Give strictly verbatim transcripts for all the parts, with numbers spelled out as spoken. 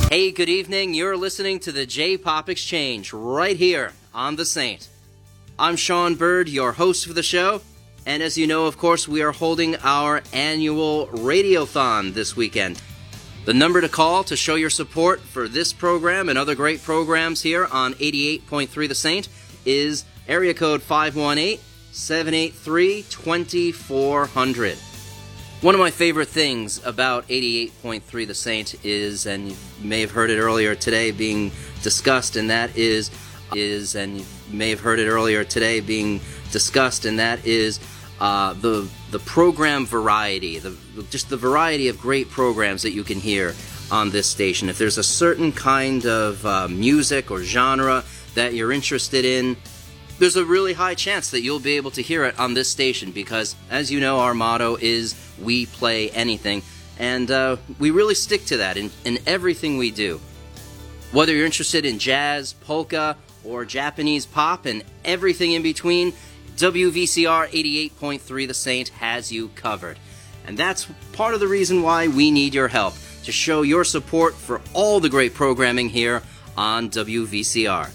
Hey, good evening. You're listening to the J-Pop Exchange right here on The Saint. I'm Sean Bird, your host for the show. And as you know, of course, we are holding our annual Radiothon this weekend. The number to call to show your support for this program and other great programs here on eighty-eight point three The Saint is area code five one eight, seven eight three, two four zero zero. One of my favorite things about eighty-eight point three The Saint is, and you may have heard it earlier today being discussed, and that is, is, and you may have heard it earlier today being discussed, and that is uh, the the program variety, the just the variety of great programs that you can hear on this station. If there's a certain kind of uh, music or genre that you're interested in, there's a really high chance that you'll be able to hear it on this station because, as you know, our motto is we play anything, and uh, we really stick to that in, in everything we do. Whether you're interested in jazz, polka, or Japanese pop, and everything in between, W V C R eighty-eight point three The Saint has you covered. And that's part of the reason why we need your help, to show your support for all the great programming here on W V C R.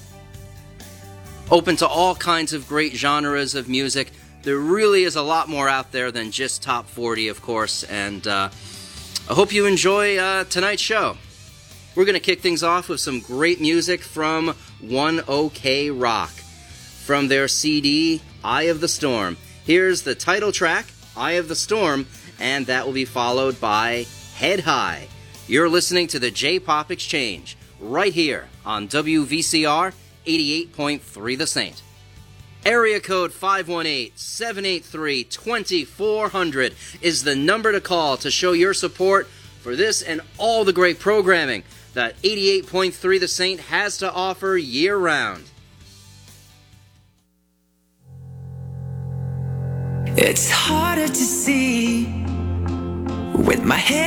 Open to all kinds of great genres of music. There really is a lot more out there than just top forty, of course, and uh, I hope you enjoy uh, tonight's show. We're going to kick things off with some great music from one OK Rock. From their C D, Eye of the Storm. Here's the title track, Eye of the Storm, and that will be followed by Head High. You're listening to the J-Pop Exchange, right here on W V C R eighty-eight point three The Saint. Area code five one eight, seven eight three, two four zero zero is the number to call to show your support for this and all the great programming that eighty-eight point three The Saint has to offer year-round. It's harder to see with my head